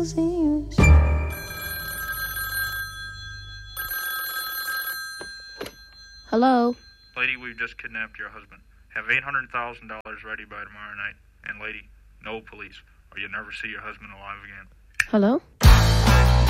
Hello? Lady, we've just kidnapped your husband. Have $800,000 ready by tomorrow night. And lady, no police, or you'll never see your husband alive again. Hello?